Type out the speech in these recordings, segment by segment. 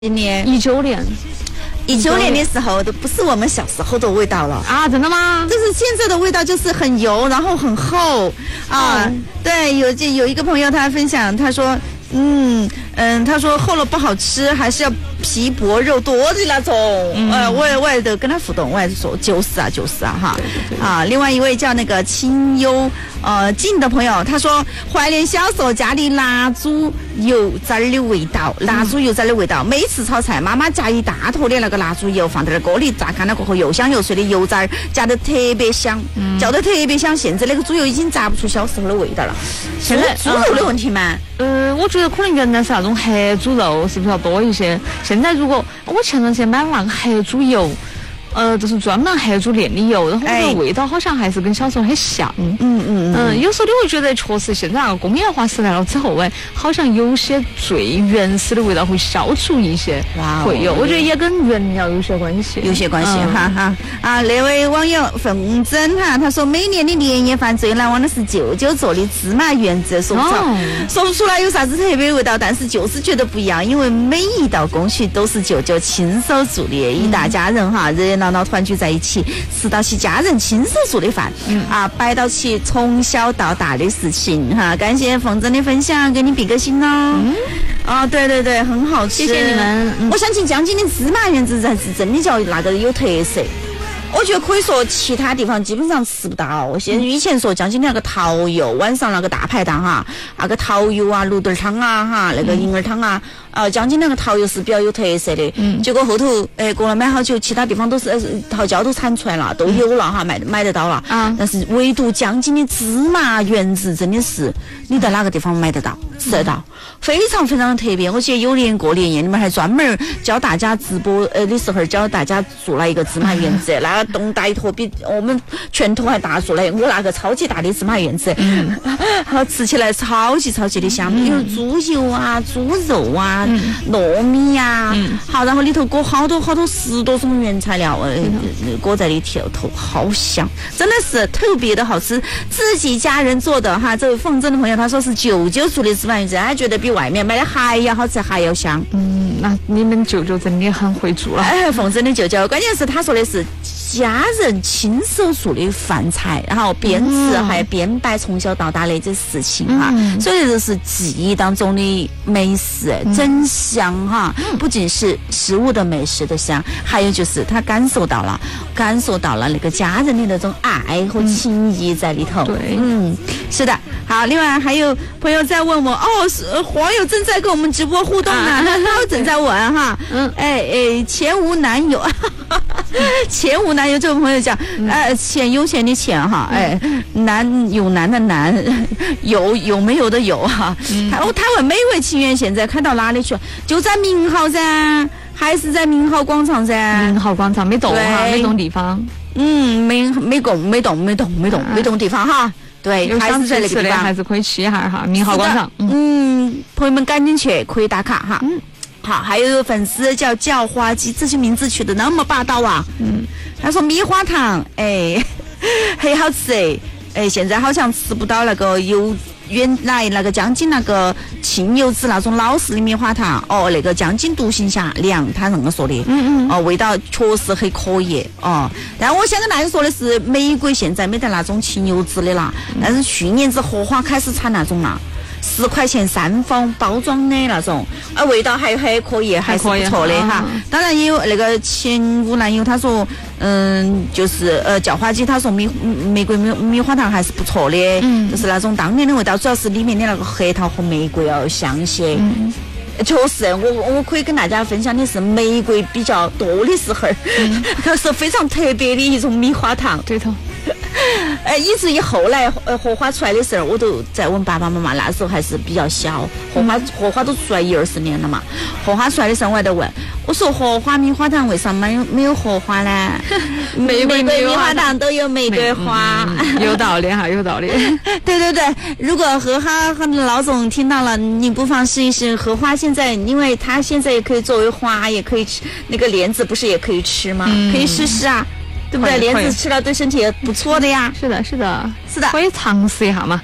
今年 19年的时候都不是我们小时候的味道了啊！真的吗？ 就是现在的味道，就是很油，然后很厚啊。对，有一个朋友他分享，他说，他说厚了不好吃，还是要皮薄肉多的那种。我也都跟他互动，我也是说就是啊哈。 对啊，另外一位叫那个清幽静的朋友，他说怀念小时候家里蜡烛油渣的味道，每次炒菜妈妈加一大坨的那个蜡烛油放在那锅里炸干了过后，又香又脆的油渣加得特别香，叫得特别香。现在那个猪油已经炸不出小时候的味道了。现在猪肉的问题吗？ 我觉得可能原来是那种黑猪肉是不是要多一些？现在如果我前段时间买了那个黑猪油，就是专门黑猪炼的油，然后我觉得味道好像还是跟小时候很像。有时候你会觉得确实现在那个工业化时代了之后，好像有些最原始的味道会消除一些。会有，我觉得也跟原料有些关系。 哈。那位网友凤珍哈，他说每年的年夜饭最难忘的是舅舅做的芝麻圆子，说不出来有啥子特别的味道，但是就是觉得不一样，因为每一道工序都是舅舅亲手做的，一大家人哈热热闹闹团聚在一起，吃到起家人亲手做的饭，摆到起从小到大的事情哈。感谢凤珍的分享，给你比个心哦。对，很好吃， 谢谢你们。 我相信江津的芝麻圆子才是真的叫那个有特色。我觉得可以说其他地方基本上吃不到。以前说江津的那个桃油，晚上那个大排档哈，那个桃油啊、芦墩汤啊哈，那个银耳汤啊，江津那个桃油是比较有特色的。结果后头过了没好久，其他地方都是桃胶都产出来了，都有了哈，买得到了。但是唯独江津的芝麻圆子真的是你在哪个地方买得到、吃得到，非常非常的特别。我记得有年过年夜，你们还专门教大家直播的时候教大家做了一个芝麻圆子，那东大一坨比我们拳头还大做了，我那个超级大的芝麻圆子，好吃起来超级的香，有猪油啊、猪肉啊、糯米啊，好，然后里头裹好多10多种原材料，裹在里头，好香，真的是特别的好吃，自己家人做的哈。这位凤珍的朋友他说是舅舅做的芝麻圆子，他觉得比外面买的还要好吃，还要香。 那你们舅舅真的很会做了。 凤珍的舅舅，关键是他说的是家人亲手做的饭菜，然后边吃还边摆从小到大的这事情哈，所以这是记忆当中的美食，真香哈！不仅是食物的美食的香，还有就是他感受到了那个家人的那种爱和情谊在里头。 对， 是的。好，另外还有朋友在问我，网友正在跟我们直播互动呢，他正在问哈，钱无男友，钱无男友，这位朋友讲，钱有钱的钱哈，男有男的男，有没有的有哈。他问美味情缘现在开到哪里去了？就在明豪噻，还是在明豪广场噻？ 明豪广场没动哈，没动地方。 没动地方哈。对，还是在那个地方， 还是可以去一下哈，明豪广场。 朋友们赶紧去，可以打卡哈。好，还有一个粉丝叫花鸡，这些名字取得那么霸道啊。他说米花糖，很好吃现在好像吃不到那个原来那个江津那个清油脂那种老式的米花糖那个江津独行侠凉，他那么说的。味道确实很可以但我想跟大家说的是，美国现在没得那种清油脂的啦，但是去年子荷花开始产那种啦，10块钱3方包装的那种，味道还可以，还是不错的哈。当然也有那个前无男友他说，就是叫花鸡他说玫瑰米花糖还是不错的，就是那种当年的味道，主要是里面的那个核桃和玫瑰要香些。确实，我可以跟大家分享的是玫瑰比较多的时候，是非常特别的一种米花糖。 对头。 以至于后来荷花出来的时候，我都在问爸爸妈妈，那时候还是比较小，荷花都出来10-20年了嘛。荷花出来的时候，我还在问，我说荷花米花糖为什么没有荷花呢？玫瑰米花糖都有玫瑰花。 有道理哈，有道理。 对，如果荷花和老总听到了，你不妨试一试荷花。现在因为它现在也可以作为花，也可以吃，那个莲子不是也可以吃吗？可以试试啊。对不对？莲子吃了对身体也不错的呀。 是的，可以尝试一下嘛。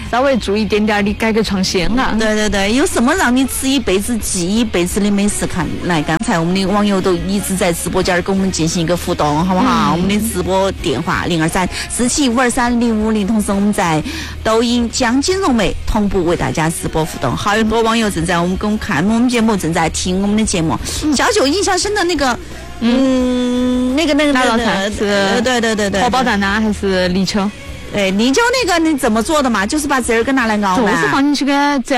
稍微做一点点的改革创新啊。 对对对，有什么让你吃一辈子、记一辈子的美食看？来，刚才我们的网友都一直在直播间跟我们进行一个互动，好不好？我们的直播电话023-47523-050，同时我们在抖音江金融美同步为大家直播互动。好多网友正在跟我们看我们节目，正在听我们的节目。小九印象深的那个。那个哪道菜是？ 对， 荷包蛋呢，还是泥鳅？ 泥鳅那个你怎么做的嘛？就是把籽儿给拿来熬嘛， 就是放进去给